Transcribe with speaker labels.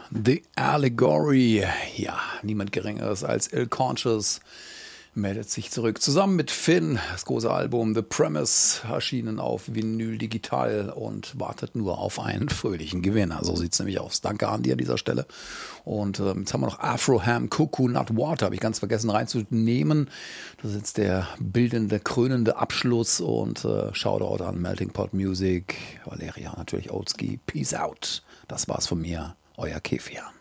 Speaker 1: The Allegory. Ja, niemand Geringeres als Ill Conscious meldet sich zurück. Zusammen mit Finn, das große Album The Premise, erschienen auf Vinyl Digital und wartet nur auf einen fröhlichen Gewinner. So sieht es nämlich aus. Danke Andi an dieser Stelle. Und jetzt haben wir noch Afro Ham Coconut Water, habe ich ganz vergessen reinzunehmen. Das ist jetzt der bildende, krönende Abschluss und Shoutout an Melting Pot Music, Valeria, natürlich Oldski. Peace out. Das war's von mir, euer Kefian.